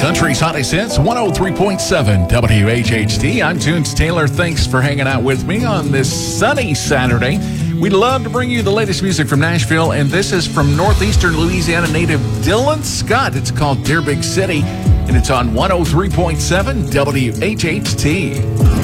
Country's hottest hits, 103.7 WHHT. I'm Tunes Taylor. Thanks for hanging out with me on this sunny Saturday. We'd love to bring you the latest music from Nashville, and this is from northeastern Louisiana native Dylan Scott. It's called Dear Big City, and it's on 103.7 WHHT.